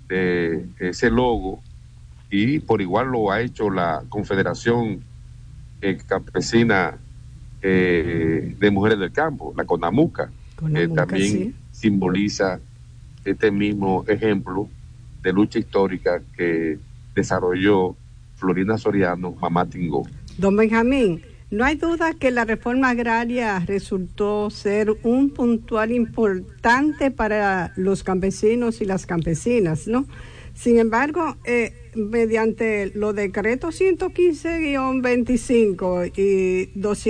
de ese logo, y por igual lo ha hecho la Confederación Campesina de Mujeres del Campo, la CONAMUCA, Con que Amuca, también sí. simboliza este mismo ejemplo de lucha histórica que desarrolló Florina Soriano, Mamá Tingó. Don Benjamín, no hay duda que la reforma agraria resultó ser un puntual importante para los campesinos y las campesinas, ¿no? Sin embargo, mediante los decretos 115-25 y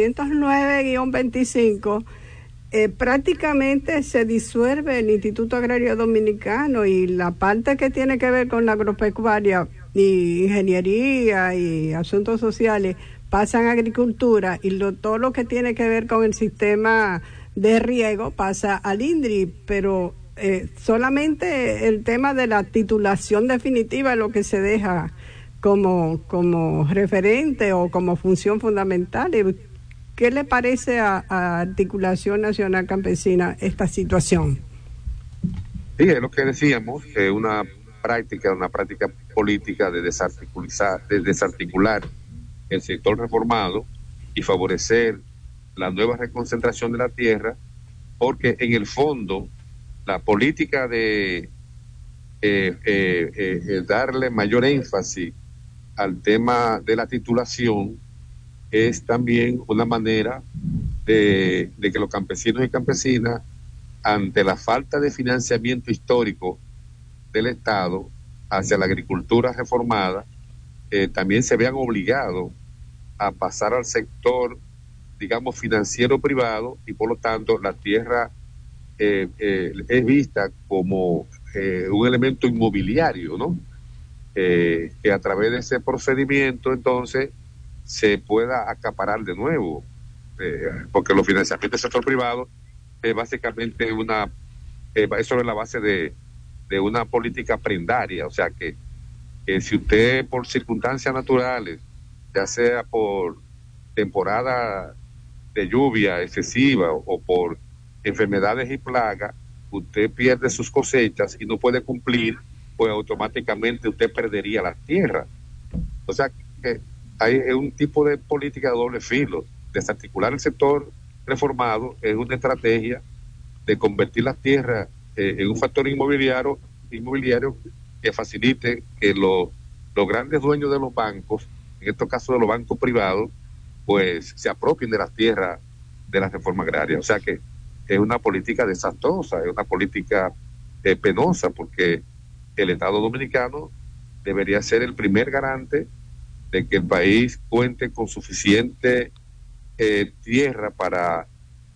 209-25, prácticamente se disuelve el Instituto Agrario Dominicano, y la parte que tiene que ver con la agropecuaria y ingeniería y asuntos sociales pasan a agricultura, y todo lo que tiene que ver con el sistema de riego pasa al INDRI, pero solamente el tema de la titulación definitiva es lo que se deja como referente o como función fundamental. ¿Qué le parece a Articulación Nacional Campesina esta situación? Sí, es lo que decíamos, que una práctica política de desarticular el sector reformado y favorecer la nueva reconcentración de la tierra, porque en el fondo la política de darle mayor énfasis al tema de la titulación es también una manera de que los campesinos y campesinas, ante la falta de financiamiento histórico del Estado hacia la agricultura reformada, también se vean obligados a pasar al sector, digamos, financiero privado, y por lo tanto la tierra es vista como un elemento inmobiliario, ¿no? Que a través de ese procedimiento entonces se pueda acaparar de nuevo, porque los financiamientos del sector privado es básicamente es sobre la base de una política prendaria, o sea que si usted por circunstancias naturales, ya sea por temporada de lluvia excesiva o por enfermedades y plagas, usted pierde sus cosechas y no puede cumplir, pues automáticamente usted perdería la tierra. O sea que hay un tipo de política de doble filo. Desarticular el sector reformado es una estrategia de convertir las tierras en un factor inmobiliario que facilite que los grandes dueños de los bancos, en estos casos de los bancos privados, pues se apropien de las tierras de la reforma agraria. O sea que es una política desastrosa, es una política penosa, porque el Estado Dominicano debería ser el primer garante de que el país cuente con suficiente tierra para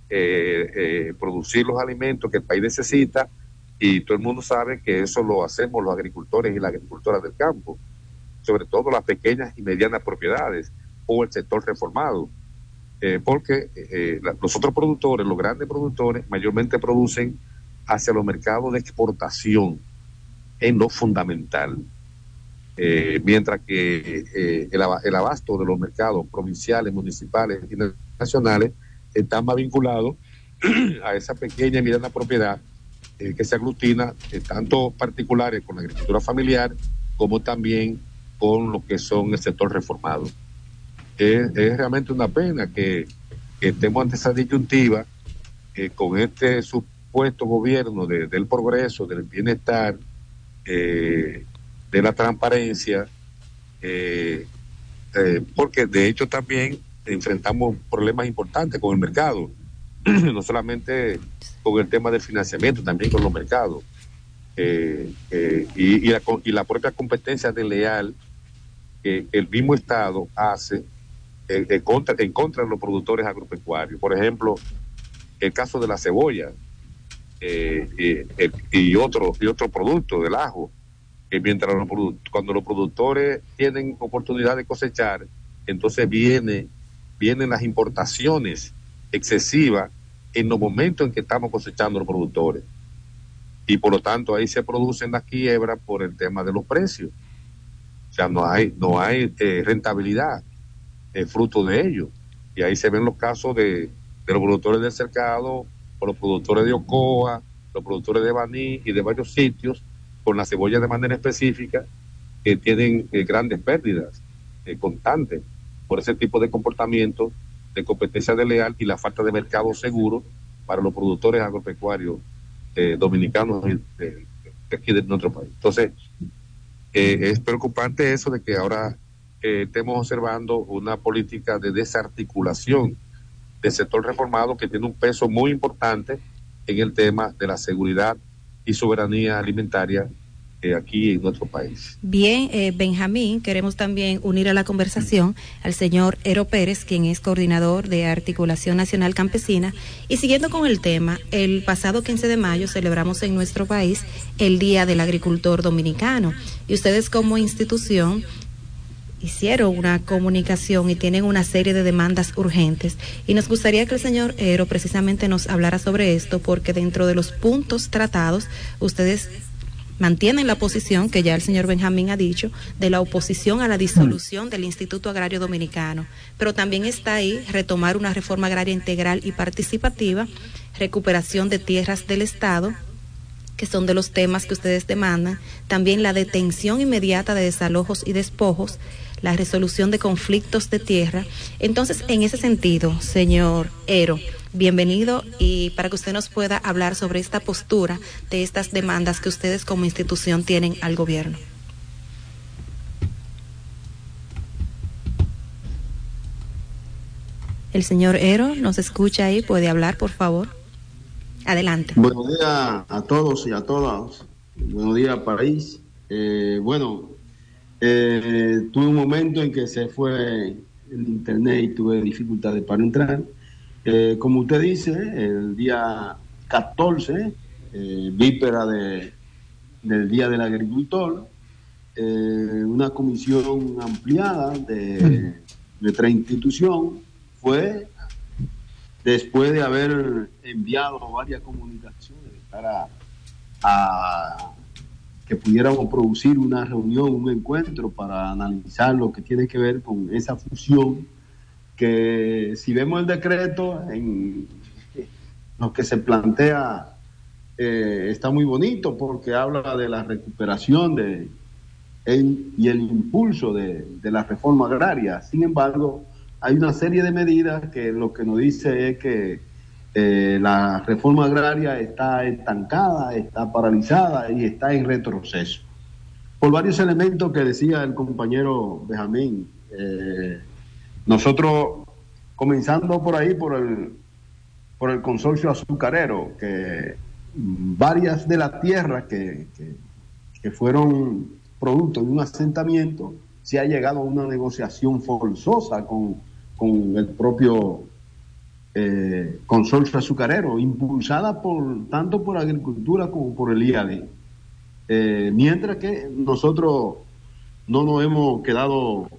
producir los alimentos que el país necesita, y todo el mundo sabe que eso lo hacemos los agricultores y las agricultoras del campo, sobre todo las pequeñas y medianas propiedades o el sector reformado, porque los otros productores, los grandes productores, mayormente producen hacia los mercados de exportación en lo fundamental, mientras que el abasto de los mercados provinciales, municipales y nacionales está más vinculado a esa pequeña y mediana propiedad que se aglutina, tanto particulares con la agricultura familiar como también con lo que son el sector reformado. Es realmente una pena que estemos ante esa disyuntiva, con este supuesto gobierno del progreso, del bienestar, de la transparencia, porque de hecho también enfrentamos problemas importantes con el mercado, no solamente con el tema del financiamiento, también con los mercados, y la propia competencia desleal que el mismo Estado hace en contra de los productores agropecuarios. Por ejemplo, el caso de la cebolla, y otro producto del ajo, que mientras cuando los productores tienen oportunidad de cosechar, entonces vienen las importaciones excesivas en los momentos en que estamos cosechando los productores, y por lo tanto ahí se producen las quiebras por el tema de los precios. O sea, no hay rentabilidad fruto de ello, y ahí se ven los casos de los productores del Cercado, o los productores de Ocoa, los productores de Baní y de varios sitios con la cebolla de manera específica, que tienen grandes pérdidas constantes por ese tipo de comportamiento de competencia desleal y la falta de mercado seguro para los productores agropecuarios dominicanos de aquí de nuestro país. Entonces, es preocupante eso de que ahora estemos observando una política de desarticulación del sector reformado que tiene un peso muy importante en el tema de la seguridad y soberanía alimentaria aquí en nuestro país. Bien, Benjamín, queremos también unir a la conversación al señor Ero Pérez, quien es coordinador de Articulación Nacional Campesina. Y siguiendo con el tema, el pasado 15 de mayo celebramos en nuestro país el Día del Agricultor Dominicano. Y ustedes como institución hicieron una comunicación y tienen una serie de demandas urgentes. Y nos gustaría que el señor Ero precisamente nos hablara sobre esto, porque dentro de los puntos tratados, ustedes mantienen la posición que ya el señor Benjamín ha dicho, de la oposición a la disolución del Instituto Agrario Dominicano, pero también está ahí retomar una reforma agraria integral y participativa, recuperación de tierras del Estado, que son de los temas que ustedes demandan, también la detención inmediata de desalojos y despojos, la resolución de conflictos de tierra. Entonces, en ese sentido, señor Ero, bienvenido, y para que usted nos pueda hablar sobre esta postura de estas demandas que ustedes como institución tienen al gobierno. El señor Ero nos escucha ahí, puede hablar, por favor. Adelante. Buenos días a todos y a todas. Buenos días, país. Tuve un momento en que se fue el internet y tuve dificultades para entrar. Como usted dice, el día 14, víspera del Día del Agricultor, una comisión ampliada de nuestra institución fue, después de haber enviado varias comunicaciones para que pudiéramos producir una reunión, un encuentro para analizar lo que tiene que ver con esa fusión, que si vemos el decreto, en lo que se plantea está muy bonito, porque habla de la recuperación y el impulso de la reforma agraria. Sin embargo, hay una serie de medidas que lo que nos dice es que la reforma agraria está estancada, está paralizada y está en retroceso. Por varios elementos que decía el compañero Benjamín, nosotros, comenzando por ahí, por el consorcio azucarero, que varias de las tierras que fueron producto de un asentamiento, se ha llegado a una negociación forzosa con el propio consorcio azucarero, impulsada tanto por agricultura como por el IAD. Mientras que nosotros no nos hemos quedado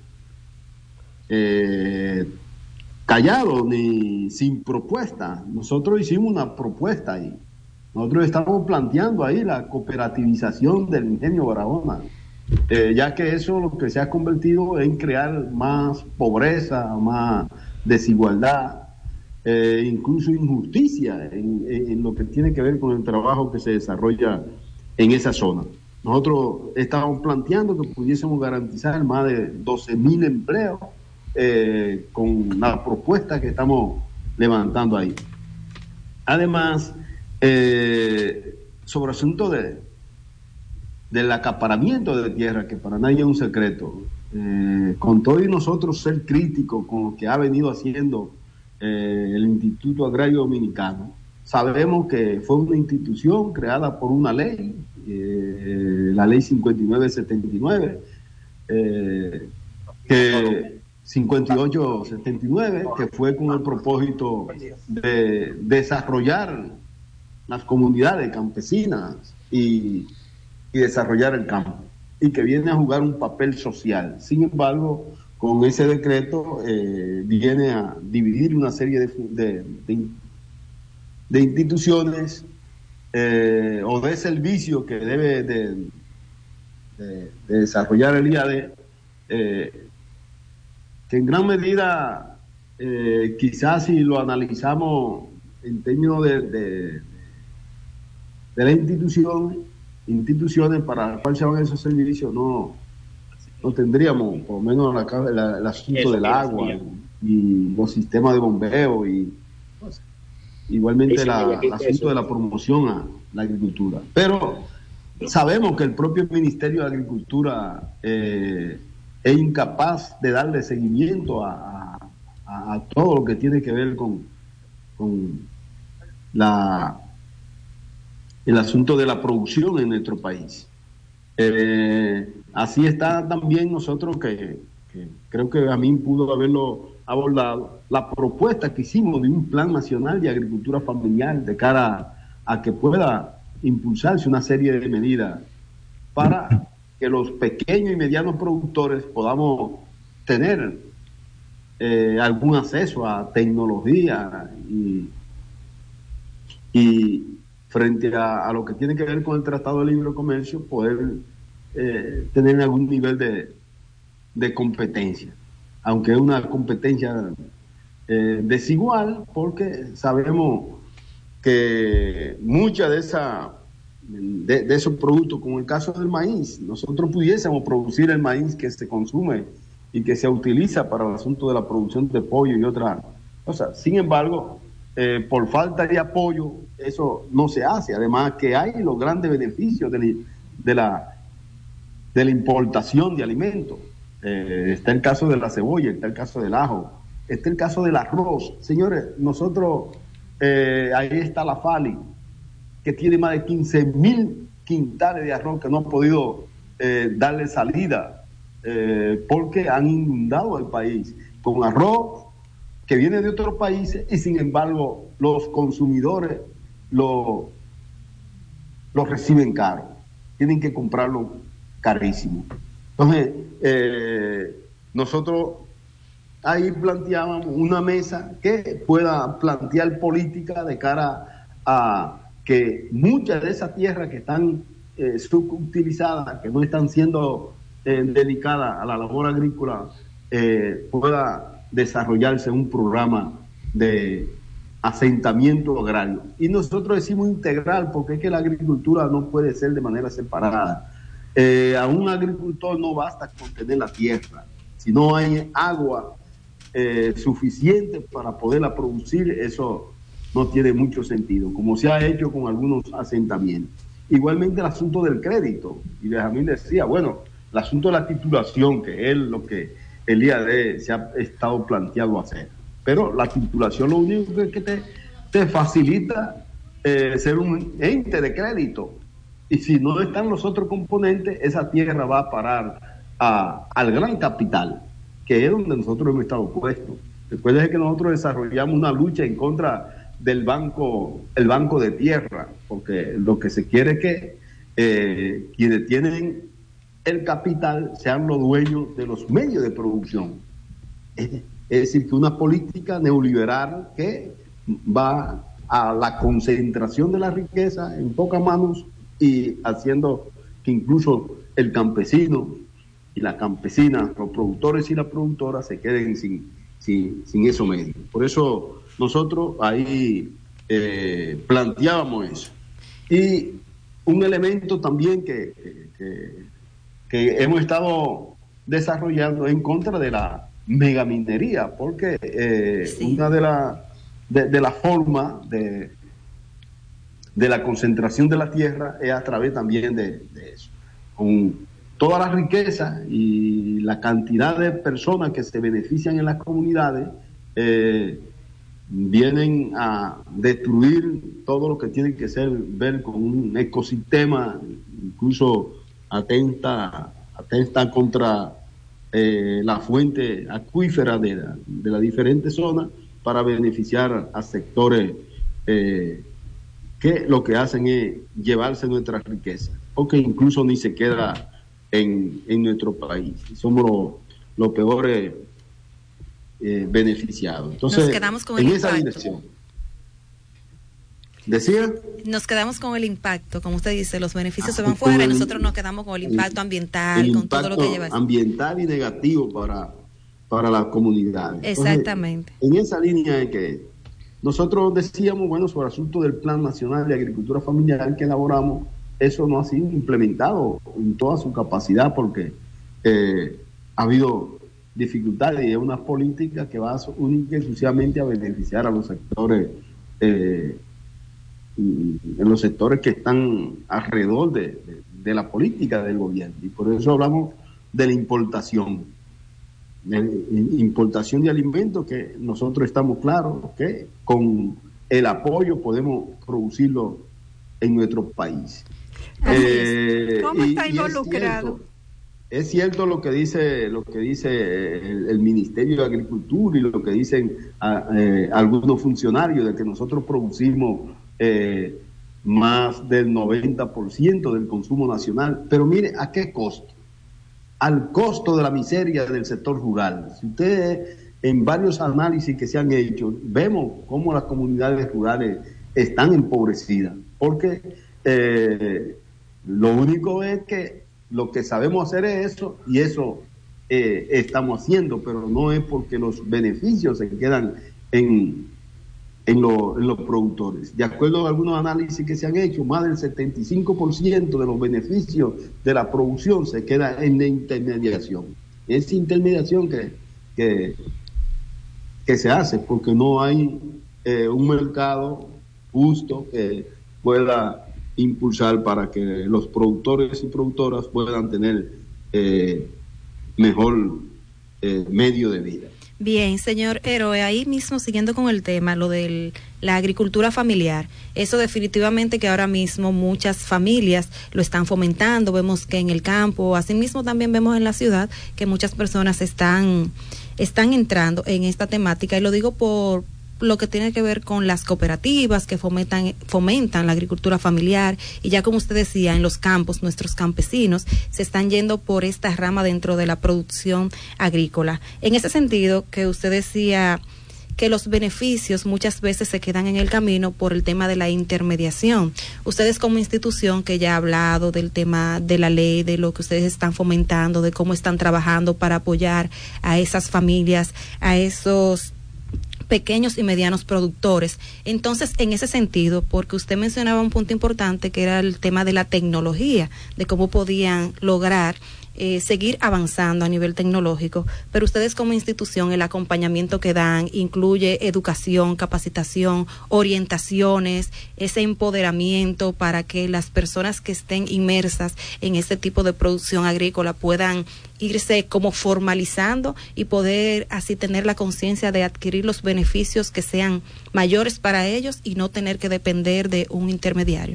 callados ni sin propuesta. Nosotros hicimos una propuesta ahí. Nosotros estamos planteando ahí la cooperativización del ingenio Barahona, ya que eso lo que se ha convertido en crear más pobreza, más desigualdad, incluso injusticia en lo que tiene que ver con el trabajo que se desarrolla en esa zona. Nosotros estamos planteando que pudiésemos garantizar más de 12.000 empleos con la propuesta que estamos levantando ahí. Además, sobre asunto del acaparamiento de tierra, que para nadie es un secreto, con todo y nosotros ser críticos con lo que ha venido haciendo el Instituto Agrario Dominicano, sabemos que fue una institución creada por una ley, la ley 5979, 5879, que fue con el propósito de desarrollar las comunidades campesinas y desarrollar el campo, y que viene a jugar un papel social. Sin embargo, con ese decreto viene a dividir una serie de instituciones o de servicios que debe de desarrollar el IAD, que en gran medida, quizás si lo analizamos en términos de la institución, instituciones para las cuales se van esos servicios, no tendríamos, por lo menos el asunto del agua y los sistemas de bombeo y pues, igualmente el asunto de la promoción a la agricultura. Pero sabemos que el propio Ministerio de Agricultura es incapaz de darle seguimiento a todo lo que tiene que ver con el asunto de la producción en nuestro país. Así está también nosotros, que creo que a mí pudo haberlo abordado, la propuesta que hicimos de un plan nacional de agricultura familiar de cara a que pueda impulsarse una serie de medidas para que los pequeños y medianos productores podamos tener algún acceso a tecnología y frente a lo que tiene que ver con el Tratado de Libre Comercio, poder tener algún nivel de competencia, aunque es una competencia desigual, porque sabemos que muchas de esos productos, como el caso del maíz, nosotros pudiésemos producir el maíz que se consume y que se utiliza para el asunto de la producción de pollo y otras cosas. Sin embargo, por falta de apoyo, eso no se hace. Además que hay los grandes beneficios de la importación de alimentos. Está el caso de la cebolla, está el caso del ajo, está el caso del arroz. Señores, nosotros, ahí está la FALI, que tiene más de 15,000 quintales de arroz que no ha podido darle salida porque han inundado el país con arroz que viene de otros países y sin embargo los consumidores lo reciben caro, tienen que comprarlo carísimo. Entonces, nosotros ahí planteábamos una mesa que pueda plantear política de cara a que muchas de esas tierras que están subutilizadas, que no están siendo dedicadas a la labor agrícola, pueda desarrollarse un programa de asentamiento agrario. Y nosotros decimos integral porque es que la agricultura no puede ser de manera separada. A un agricultor no basta con tener la tierra, si no hay agua suficiente para poderla producir, eso no tiene mucho sentido, como se ha hecho con algunos asentamientos. Igualmente el asunto del crédito, y Benjamín decía, bueno, el asunto de la titulación, que es lo que el IAD se ha estado planteando hacer, pero la titulación lo único que te facilita ser un ente de crédito, y si no están los otros componentes, esa tierra va a parar al gran capital, que es donde nosotros hemos estado puestos. Recuerden que nosotros desarrollamos una lucha en contra del banco de tierra, porque lo que se quiere es que quienes tienen el capital sean los dueños de los medios de producción. Es decir, que una política neoliberal que va a la concentración de la riqueza en pocas manos y haciendo que incluso el campesino y la campesina, los productores y las productoras se queden sin esos medios. Por eso nosotros ahí planteábamos eso. Y un elemento también que hemos estado desarrollando en contra de la megaminería, porque sí, una de la forma de la concentración de la tierra es a través también de eso. Con toda la riqueza y la cantidad de personas que se benefician en las comunidades, vienen a destruir todo lo que tiene que ver con un ecosistema, incluso atenta contra la fuente acuífera de las diferentes zonas para beneficiar a sectores que lo que hacen es llevarse nuestra riqueza, porque incluso ni se queda en nuestro país. Somos los peores beneficiados. Entonces, nos quedamos con en el esa impacto. dirección. ¿Decía? Nos quedamos con el impacto, como usted dice, los beneficios se van con fuera y nosotros nos quedamos con el impacto ambiental, con todo lo que lleva. Ambiental y negativo para las comunidades. Exactamente. Entonces, en esa línea es que nosotros decíamos, bueno, sobre el asunto del Plan Nacional de Agricultura Familiar que elaboramos, eso no ha sido implementado en toda su capacidad porque ha habido dificultades y es una política que va única y exclusivamente a beneficiar a los sectores, en los sectores que están alrededor de la política del gobierno. Y por eso hablamos de la importación de alimentos, que nosotros estamos claros que con el apoyo podemos producirlo en nuestro país. ¿Cómo está involucrado? Es cierto lo que dice el Ministerio de Agricultura y lo que dicen algunos funcionarios, de que nosotros producimos más del 90% del consumo nacional, pero mire, ¿a qué costo? Al costo de la miseria del sector rural. Si ustedes, en varios análisis que se han hecho, vemos cómo las comunidades rurales están empobrecidas, porque lo único es que lo que sabemos hacer es eso, y eso estamos haciendo, pero no es porque los beneficios se quedan en los productores. De acuerdo a algunos análisis que se han hecho, más del 75% de los beneficios de la producción se queda en la intermediación. Esa intermediación que se hace porque no hay un mercado justo que pueda impulsar para que los productores y productoras puedan tener mejor medio de vida. Bien, señor Héroe, ahí mismo siguiendo con el tema, lo de la agricultura familiar, eso definitivamente que ahora mismo muchas familias lo están fomentando, vemos que en el campo, asimismo también vemos en la ciudad que muchas personas están entrando en esta temática, y lo digo por lo que tiene que ver con las cooperativas que fomentan la agricultura familiar, y ya como usted decía, en los campos nuestros campesinos se están yendo por esta rama dentro de la producción agrícola. En ese sentido que usted decía que los beneficios muchas veces se quedan en el camino por el tema de la intermediación. Ustedes como institución que ya ha hablado del tema de la ley, de lo que ustedes están fomentando, de cómo están trabajando para apoyar a esas familias, a esos pequeños y medianos productores. Entonces, en ese sentido, porque usted mencionaba un punto importante que era el tema de la tecnología, de cómo podían lograr seguir avanzando a nivel tecnológico, pero ustedes como institución, el acompañamiento que dan incluye educación, capacitación, orientaciones, ese empoderamiento para que las personas que estén inmersas en este tipo de producción agrícola puedan irse como formalizando y poder así tener la conciencia de adquirir los beneficios que sean mayores para ellos y no tener que depender de un intermediario.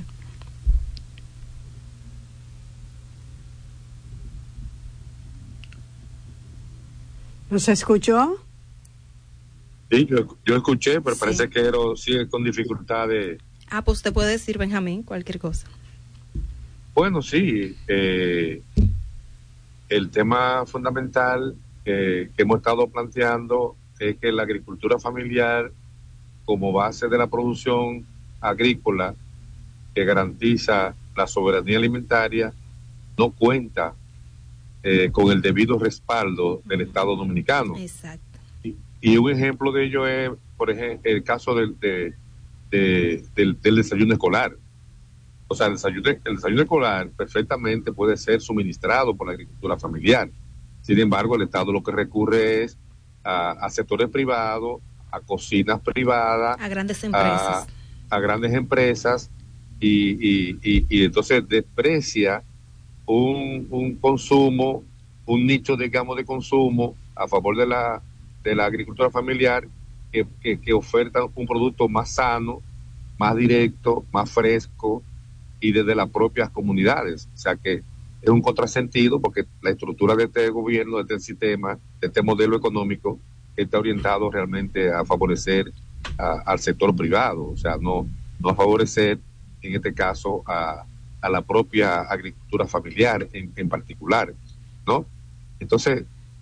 ¿Nos escuchó? Sí, yo escuché, pero sí. Parece que Ero sigue con dificultades. Pues usted puede decir, Benjamín, cualquier cosa. Bueno, sí, el tema fundamental que hemos estado planteando es que la agricultura familiar, como base de la producción agrícola que garantiza la soberanía alimentaria, no cuenta con el debido respaldo del Estado Dominicano. Exacto. Y un ejemplo de ello es, por ejemplo, el caso del desayuno escolar. O sea, el desayuno escolar perfectamente puede ser suministrado por la agricultura familiar. Sin embargo, el Estado lo que recurre es a sectores privados, a cocinas privadas, a grandes empresas, a grandes empresas, y entonces desprecia un consumo, un nicho, digamos, de consumo a favor de la agricultura familiar que oferta un producto más sano, más directo, más fresco y desde las propias comunidades. O sea que es un contrasentido porque la estructura de este gobierno, de este sistema, de este modelo económico está orientado realmente a favorecer al sector privado, o sea, no a favorecer en este caso a la propia agricultura familiar en particular, ¿no? Entonces,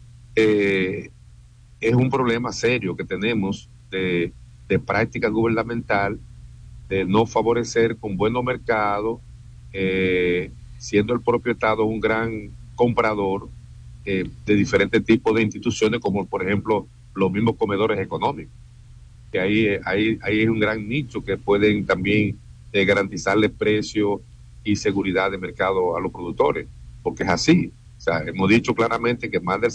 es un problema serio que tenemos de práctica gubernamental, de no favorecer con buenos mercados, siendo el propio Estado un gran comprador de diferentes tipos de instituciones, como por ejemplo los mismos comedores económicos, que ahí es un gran nicho que pueden también garantizarle precios y seguridad de mercado a los productores, porque es así. O sea, hemos dicho claramente que más del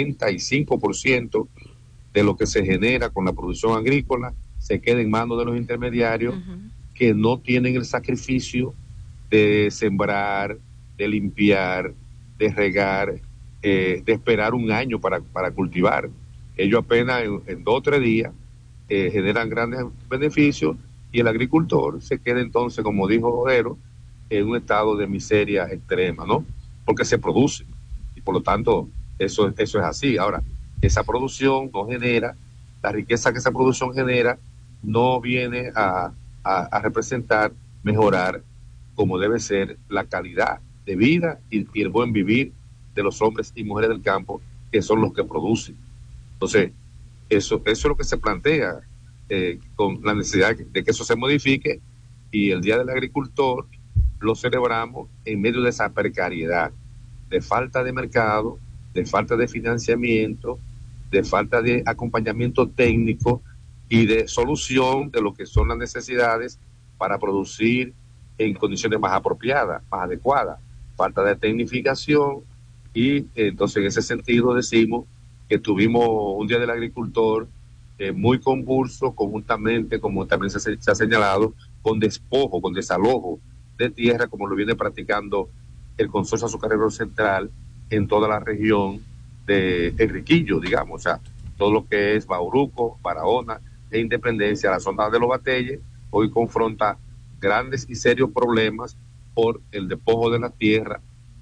75% de lo que se genera con la producción agrícola se queda en manos de los intermediarios que no tienen el sacrificio de sembrar, de limpiar, de regar, de esperar un año para cultivar. Ellos apenas en 2 o 3 días generan grandes beneficios y el agricultor se queda entonces, como dijo Jodero, en un estado de miseria extrema, ¿no? Porque se produce y por lo tanto eso es así. Ahora, esa producción no genera, la riqueza que esa producción genera no viene a representar, mejorar como debe ser la calidad de vida y el buen vivir de los hombres y mujeres del campo, que son los que producen. Entonces, eso es lo que se plantea con la necesidad de que eso se modifique, y el Día del Agricultor lo celebramos en medio de esa precariedad, de falta de mercado, de falta de financiamiento, de falta de acompañamiento técnico y de solución de lo que son las necesidades para producir en condiciones más apropiadas, más adecuadas, falta de tecnificación. Y entonces en ese sentido decimos que tuvimos un Día del Agricultor muy convulso, conjuntamente, como también se ha señalado, con despojo, con desalojo de tierra, como lo viene practicando el Consorcio Azucarero Central en toda la región de Enriquillo, digamos, o sea, todo lo que es Bauruco, Barahona e Independencia, la zona de los Batelles, hoy confronta grandes y serios problemas por el despojo de la tierra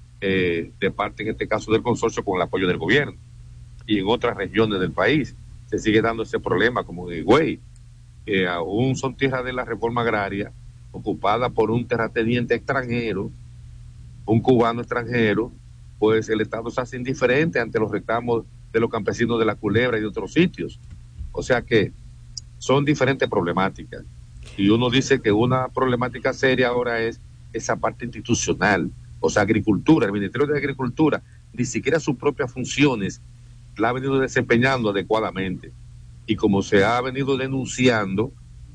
de parte, en este caso, del consorcio, con el apoyo del gobierno. Y en otras regiones del país se sigue dando ese problema, como de Higüey, que aún son tierras de la reforma agraria ocupada por un terrateniente extranjero, un cubano extranjero, pues el Estado se hace indiferente ante los reclamos de los campesinos de La Culebra y de otros sitios. O sea que son diferentes problemáticas. Y uno dice que una problemática seria ahora es esa parte institucional, o sea, agricultura. El Ministerio de Agricultura ni siquiera sus propias funciones la ha venido desempeñando adecuadamente. Y como se ha venido denunciando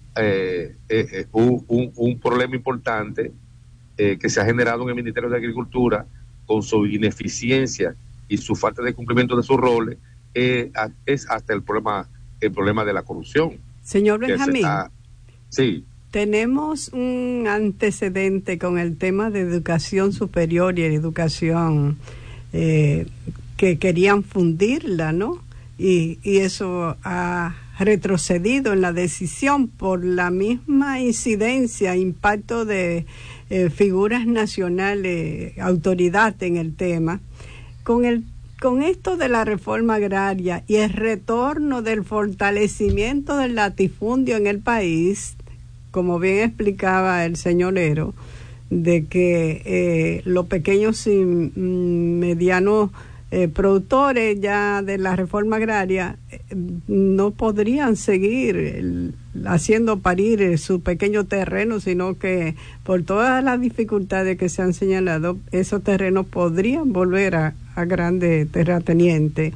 un problema importante que se ha generado en el Ministerio de Agricultura con su ineficiencia y su falta de cumplimiento de sus roles, es hasta el problema de la corrupción. Señor Benjamín, sí. Tenemos un antecedente con el tema de educación superior y educación que querían fundirla, ¿no? Y eso ha retrocedido en la decisión por la misma incidencia, impacto de figuras nacionales, autoridad en el tema. Con esto de la reforma agraria y el retorno del fortalecimiento del latifundio en el país, como bien explicaba el señor Ero, de que los pequeños y medianos productores ya de la reforma agraria no podrían seguir haciendo parir su pequeño terreno, sino que por todas las dificultades que se han señalado, esos terrenos podrían volver a grandes terratenientes.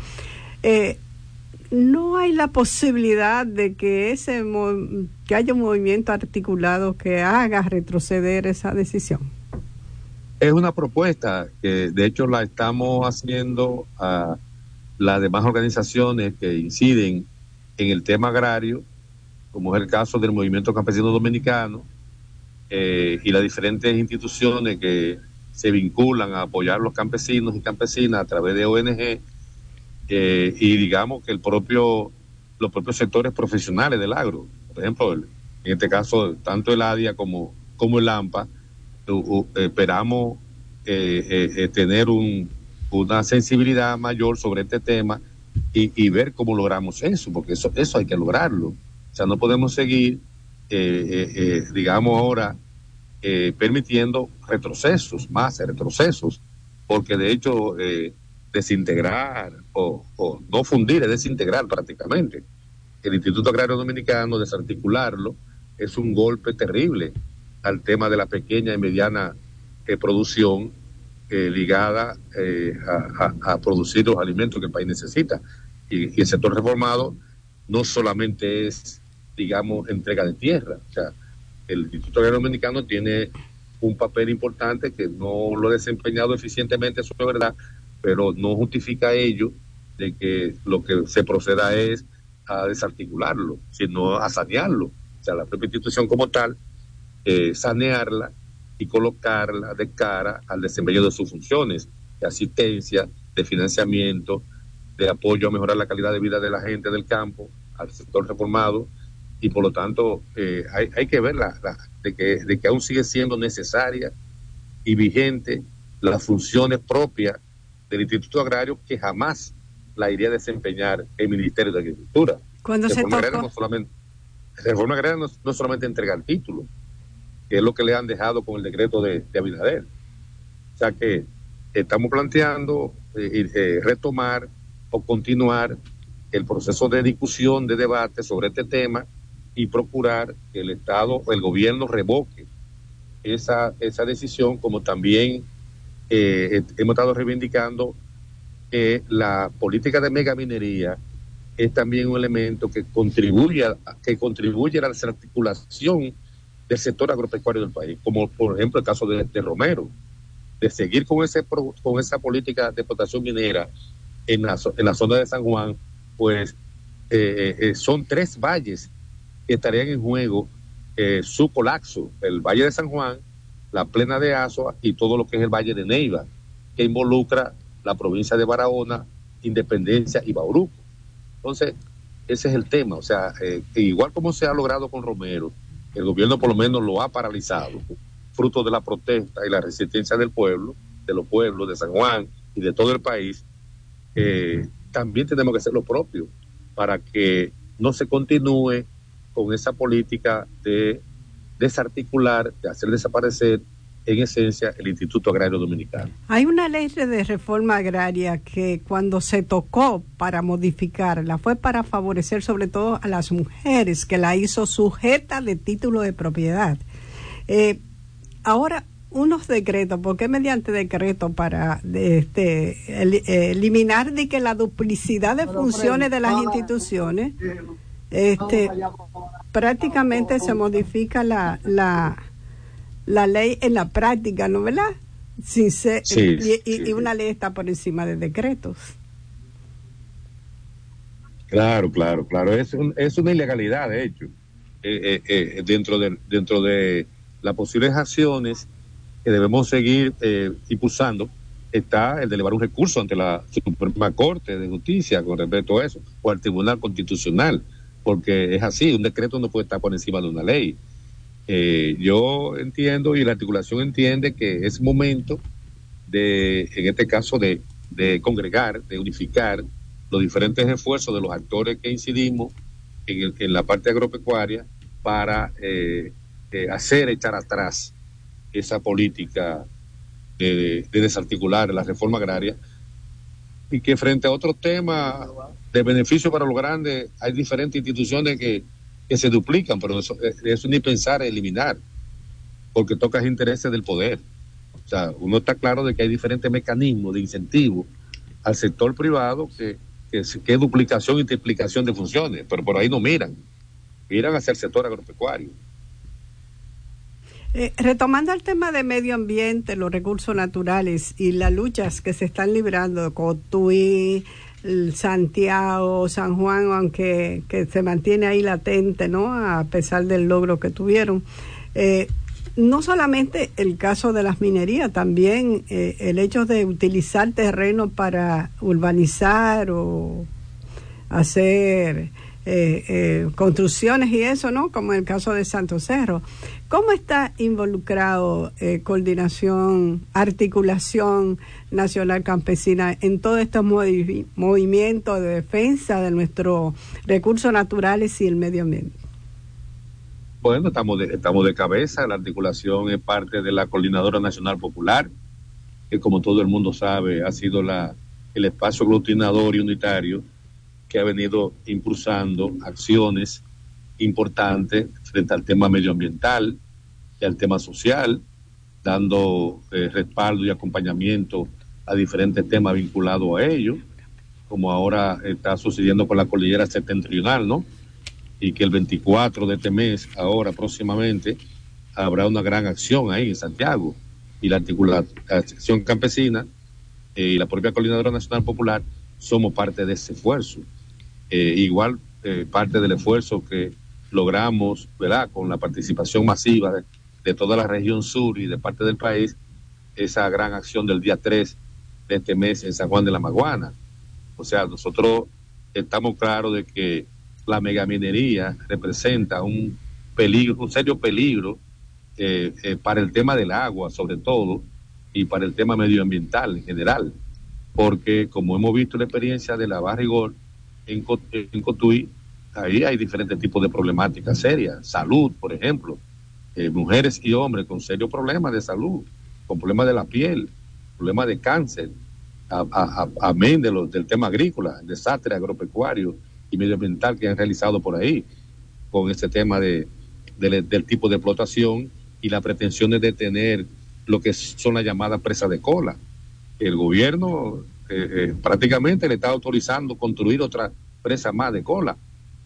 No hay la posibilidad de que que haya un movimiento articulado que haga retroceder esa decisión. Es una propuesta que de hecho la estamos haciendo a las demás organizaciones que inciden en el tema agrario, como es el caso del Movimiento Campesino Dominicano y las diferentes instituciones que se vinculan a apoyar a los campesinos y campesinas a través de ONG, y digamos que los propios sectores profesionales del agro, por ejemplo, en este caso tanto el ADIA como el AMPA, esperamos tener una sensibilidad mayor sobre este tema y ver cómo logramos eso, porque eso hay que lograrlo. O sea, no podemos seguir, digamos ahora, permitiendo más retrocesos, porque de hecho desintegrar o no fundir es desintegrar prácticamente. El Instituto Agrario Dominicano, desarticularlo, es un golpe terrible al tema de la pequeña y mediana producción ligada a producir los alimentos que el país necesita. Y el sector reformado no solamente es, digamos, entrega de tierra. O sea, el Instituto Agrario Dominicano tiene un papel importante que no lo ha desempeñado eficientemente, eso es verdad, pero no justifica ello de que lo que se proceda es a desarticularlo, sino a sanearlo. O sea, la propia institución como tal, sanearla y colocarla de cara al desempeño de sus funciones, de asistencia, de financiamiento, de apoyo a mejorar la calidad de vida de la gente del campo, al sector reformado, y por lo tanto hay que ver de que aún sigue siendo necesaria y vigente las funciones propias del Instituto Agrario, que jamás la iría a desempeñar el Ministerio de Agricultura. Cuando se tocó... Reforma agraria no solamente entregar títulos, que es lo que le han dejado con el decreto de Abinader. O sea que estamos planteando retomar o continuar el proceso de discusión, de debate sobre este tema y procurar que el Estado o el gobierno revoque esa decisión, como también hemos estado reivindicando que la política de megaminería es también un elemento que contribuye a la desarticulación del sector agropecuario del país, como por ejemplo el caso de Romero, de seguir con esa política de explotación minera en la zona de San Juan. Pues son 3 valles que estarían en juego su colapso: el Valle de San Juan, la Plena de Azua y todo lo que es el Valle de Neiva, que involucra la provincia de Barahona, Independencia y Bauruco. Entonces, ese es el tema. O sea, igual como se ha logrado con Romero, el gobierno por lo menos lo ha paralizado, fruto de la protesta y la resistencia del pueblo, de los pueblos de San Juan y de todo el país. También tenemos que hacer lo propio para que no se continúe con esa política de desarticular, de hacer desaparecer en esencia el Instituto Agrario Dominicano. Hay una ley de reforma agraria que cuando se tocó para modificarla fue para favorecer sobre todo a las mujeres, que la hizo sujeta de título de propiedad. Ahora unos decretos, porque mediante decreto para eliminar de que la duplicidad de funciones de las instituciones, prácticamente se modifica la ley en la práctica, ¿no, verdad? Sin ser, y una ley está por encima de decretos. Claro. Es una ilegalidad, de hecho. Dentro de las posibles acciones que debemos seguir impulsando está el de elevar un recurso ante la Suprema Corte de Justicia con respecto a eso, o al Tribunal Constitucional, porque es así, un decreto no puede estar por encima de una ley. Yo entiendo y la articulación entiende que es momento en este caso, de congregar, de unificar los diferentes esfuerzos de los actores que incidimos en la parte agropecuaria para echar atrás esa política de desarticular la reforma agraria, y que frente a otros temas de beneficio para los grandes hay diferentes instituciones que se duplican, pero eso ni pensar en eliminar, porque toca intereses del poder. O sea, uno está claro de que hay diferentes mecanismos de incentivo al sector privado que es duplicación y triplicación de funciones, pero por ahí no miran hacia el sector agropecuario. Retomando el tema de medio ambiente, los recursos naturales y las luchas que se están librando, Cotuí, Santiago, San Juan, aunque que se mantiene ahí latente, ¿no? A pesar del logro que tuvieron. No solamente el caso de las minerías, también el hecho de utilizar terreno para urbanizar o hacer construcciones y eso, ¿no? Como en el caso de Santo Cerro. ¿Cómo está involucrado coordinación, articulación nacional campesina en todos estos movimientos de defensa de nuestros recursos naturales y el medio ambiente? Bueno, estamos de cabeza. La articulación es parte de la Coordinadora Nacional Popular, que como todo el mundo sabe ha sido el espacio aglutinador y unitario que ha venido impulsando acciones importantes frente al tema medioambiental y al tema social, dando respaldo y acompañamiento a diferentes temas vinculados a ello, como ahora está sucediendo con la cordillera septentrional, ¿no? Y que el 24 de este mes, ahora próximamente, habrá una gran acción ahí en Santiago, y la articulación campesina y la propia Coordinadora Nacional Popular somos parte de ese esfuerzo. Igual parte del esfuerzo que logramos, ¿verdad?, con la participación masiva de toda la región sur y de parte del país, esa gran acción del día 3 de este mes en San Juan de la Maguana. O sea, nosotros estamos claros de que la megaminería representa un peligro, un serio peligro para el tema del agua, sobre todo, y para el tema medioambiental en general, porque como hemos visto la experiencia de la Barrigol en Cotuí, ahí hay diferentes tipos de problemáticas serias, salud, por ejemplo, mujeres y hombres con serios problemas de salud, con problemas de la piel, problemas de cáncer, amén del tema agrícola, el desastre agropecuario y medioambiental que han realizado por ahí, con este tema del tipo de explotación y las pretensiones de tener lo que son las llamadas presas de cola. El gobierno prácticamente le está autorizando construir otra presa más de cola.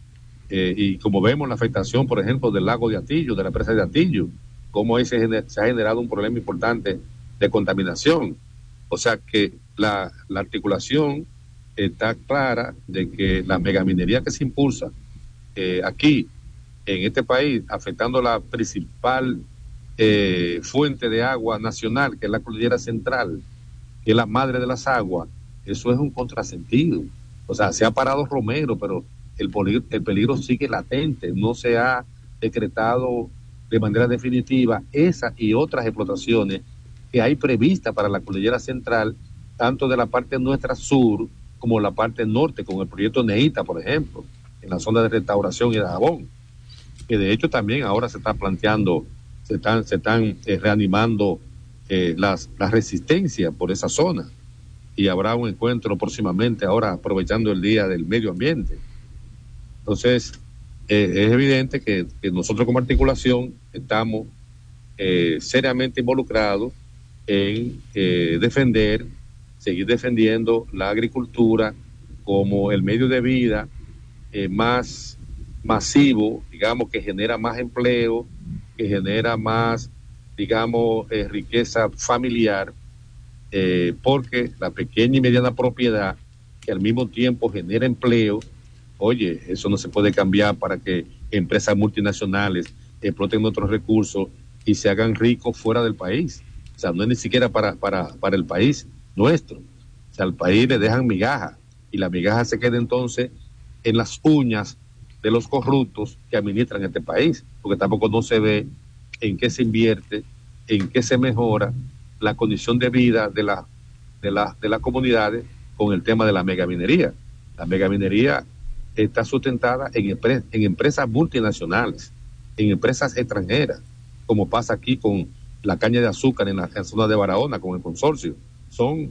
Y como vemos la afectación, por ejemplo, del lago de Atillo, de la presa de Atillo, cómo ahí se ha generado un problema importante de contaminación. O sea que la articulación está clara de que la megaminería que se impulsa aquí, en este país, afectando la principal fuente de agua nacional, que es la Cordillera Central, que es la madre de las aguas, eso es un contrasentido. O sea, se ha parado Romero, pero el peligro sigue latente, no se ha decretado de manera definitiva esa y otras explotaciones que hay previstas para la Cordillera Central, tanto de la parte nuestra sur como la parte norte, con el proyecto Neita, por ejemplo, en la zona de Restauración y de Jabón, que de hecho también ahora se está planteando, se están reanimando las resistencias por esa zona, y habrá un encuentro próximamente ahora aprovechando el Día del Medio Ambiente. Entonces, es evidente que nosotros como articulación estamos seriamente involucrados en seguir defendiendo la agricultura como el medio de vida más masivo, digamos, que genera más empleo, que genera más, digamos, riqueza familiar, porque la pequeña y mediana propiedad, que al mismo tiempo genera empleo, oye, eso no se puede cambiar para que empresas multinacionales exploten otros recursos y se hagan ricos fuera del país. O sea, no es ni siquiera para el país nuestro. O sea, al país le dejan migaja, y la migaja se queda entonces en las uñas de los corruptos que administran este país, porque tampoco no se ve en qué se invierte, en qué se mejora la condición de vida de las comunidades con el tema de la megaminería. La megaminería está sustentada en empresas multinacionales, en empresas extranjeras, como pasa aquí con la caña de azúcar en la zona de Barahona con el consorcio. Son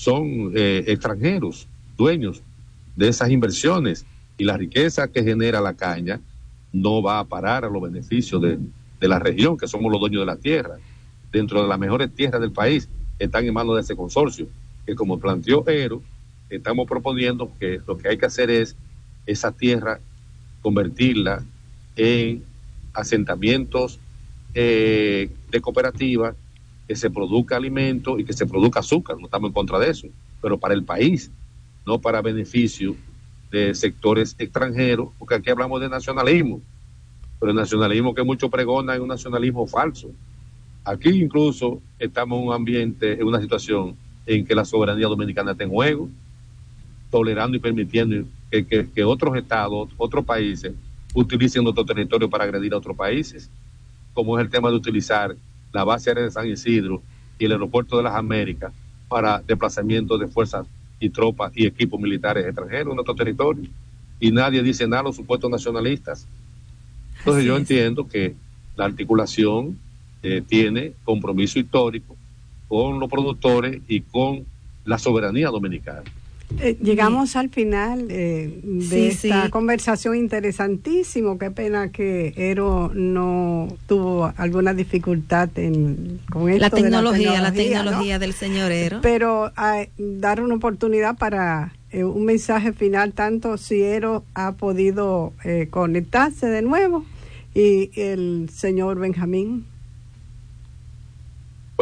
extranjeros dueños de esas inversiones, y la riqueza que genera la caña no va a parar a los beneficios de la región, que somos los dueños de la tierra. Dentro de las mejores tierras del país están en manos de ese consorcio, que como planteó Ero, estamos proponiendo que lo que hay que hacer es esa tierra convertirla en asentamientos de cooperativas, que se produzca alimento y que se produzca azúcar. No estamos en contra de eso, pero para el país, no para beneficio de sectores extranjeros, porque aquí hablamos de nacionalismo, pero el nacionalismo que mucho pregona es un nacionalismo falso. Aquí incluso estamos en un ambiente, en una situación en que la soberanía dominicana está en juego, tolerando y permitiendo que otros estados, otros países, utilicen nuestro territorio para agredir a otros países, como es el tema de utilizar la base aérea de San Isidro y el aeropuerto de las Américas para desplazamiento de fuerzas y tropas y equipos militares extranjeros en nuestro territorio. Y nadie dice nada a los supuestos nacionalistas. Entonces yo entiendo que la articulación tiene compromiso histórico con los productores y con la soberanía dominicana. Llegamos al final de esta conversación interesantísimo. Qué pena que Ero no tuvo alguna dificultad con esto. La tecnología ¿no? Del señor Ero. Pero dar una oportunidad para un mensaje final, tanto si Ero ha podido conectarse de nuevo y el señor Benjamín.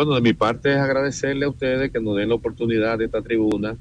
Bueno, de mi parte es agradecerle a ustedes que nos den la oportunidad de esta tribuna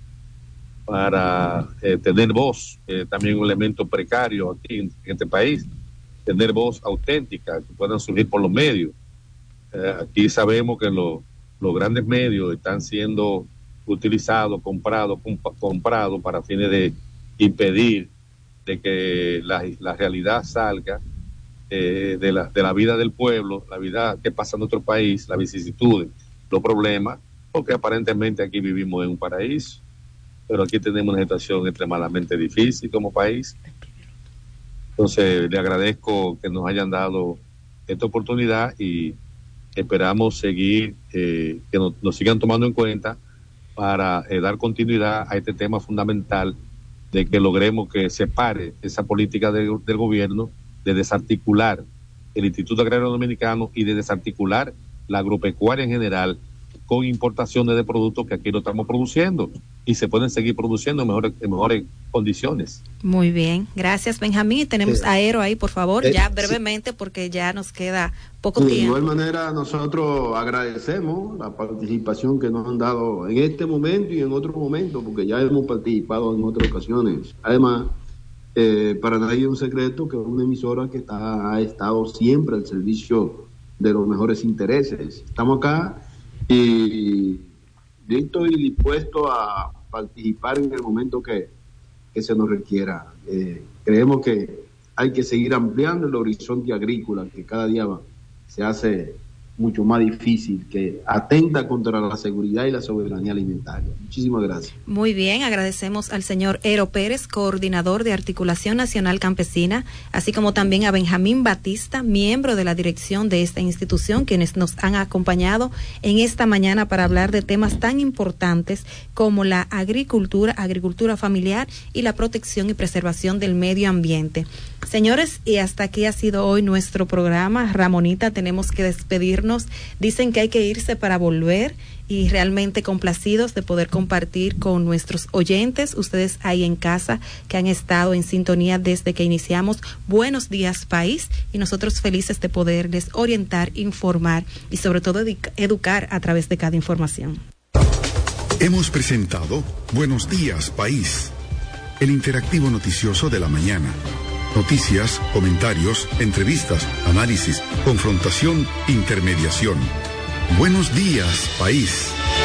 para tener voz, también un elemento precario aquí en este país, tener voz auténtica, que puedan surgir por los medios. Aquí sabemos que los grandes medios están siendo utilizados, comprados para fines de impedir de que la realidad salga de la vida del pueblo, la vida que pasa en nuestro país, las vicisitudes, los problemas, porque aparentemente aquí vivimos en un paraíso, pero aquí tenemos una situación extremadamente difícil como país. Entonces, le agradezco que nos hayan dado esta oportunidad y esperamos seguir, que nos sigan tomando en cuenta para dar continuidad a este tema fundamental de que logremos que se pare esa política del gobierno de desarticular el Instituto Agrario Dominicano y de desarticular la agropecuaria en general con importaciones de productos que aquí no estamos produciendo y se pueden seguir produciendo en mejores condiciones. Muy bien, gracias Benjamín. Y tenemos a Aero ahí, por favor, ya brevemente, porque ya nos queda poco tiempo. De igual manera, nosotros agradecemos la participación que nos han dado en este momento y en otro momento, porque ya hemos participado en otras ocasiones. Además, para nadie es un secreto que es una emisora que ha estado siempre al servicio de los mejores intereses. Estamos acá y yo estoy dispuesto a participar en el momento que se nos requiera. Creemos que hay que seguir ampliando el horizonte agrícola, que cada día se hace mucho más difícil, que atenta contra la seguridad y la soberanía alimentaria. Muchísimas gracias. Muy bien, agradecemos al señor Ero Pérez, coordinador de Articulación Nacional Campesina, así como también a Benjamín Batista, miembro de la dirección de esta institución, quienes nos han acompañado en esta mañana para hablar de temas tan importantes como la agricultura familiar y la protección y preservación del medio ambiente. Señores, y hasta aquí ha sido hoy nuestro programa. Ramonita, tenemos que despedirnos. Dicen que hay que irse para volver y realmente complacidos de poder compartir con nuestros oyentes, ustedes ahí en casa que han estado en sintonía desde que iniciamos Buenos Días País, y nosotros felices de poderles orientar, informar y sobre todo educar a través de cada información. Hemos presentado Buenos Días País, el interactivo noticioso de la mañana. Noticias, comentarios, entrevistas, análisis, confrontación, intermediación. Buenos días, país.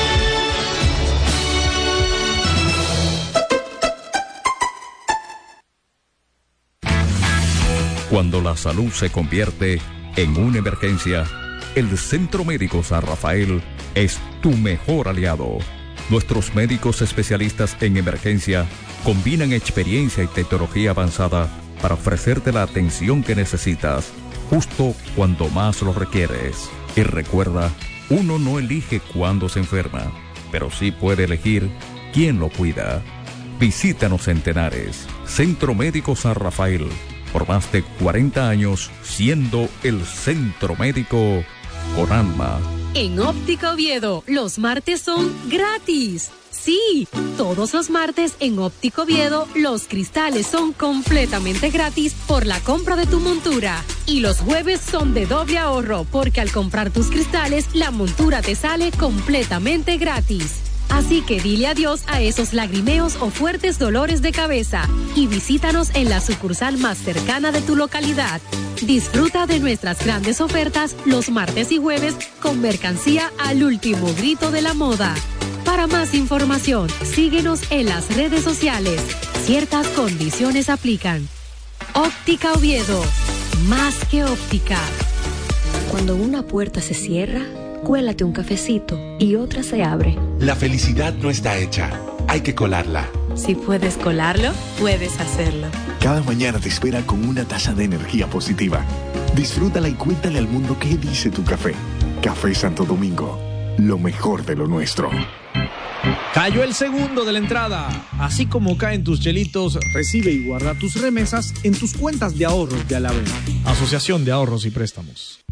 Cuando la salud se convierte en una emergencia, el Centro Médico San Rafael es tu mejor aliado. Nuestros médicos especialistas en emergencia combinan experiencia y tecnología avanzada para ofrecerte la atención que necesitas, justo cuando más lo requieres. Y recuerda, uno no elige cuándo se enferma, pero sí puede elegir quién lo cuida. Visítanos en Tenares, Centro Médico San Rafael, por más de 40 años siendo el centro médico con alma. En Óptica Oviedo, los martes son gratis. Sí, todos los martes en Óptico Oviedo los cristales son completamente gratis por la compra de tu montura. Y los jueves son de doble ahorro porque al comprar tus cristales la montura te sale completamente gratis. Así que dile adiós a esos lagrimeos o fuertes dolores de cabeza y visítanos en la sucursal más cercana de tu localidad. Disfruta de nuestras grandes ofertas los martes y jueves con mercancía al último grito de la moda. Para más información, síguenos en las redes sociales. Ciertas condiciones aplican. Óptica Oviedo, más que óptica. Cuando una puerta se cierra, cuélate un cafecito y otra se abre. La felicidad no está hecha, hay que colarla. Si puedes colarlo, puedes hacerlo. Cada mañana te espera con una taza de energía positiva. Disfrútala y cuéntale al mundo qué dice tu café. Café Santo Domingo, lo mejor de lo nuestro. Cayó el segundo de la entrada. Así como caen tus chelitos, recibe y guarda tus remesas en tus cuentas de ahorros de Alavés. Asociación de Ahorros y Préstamos.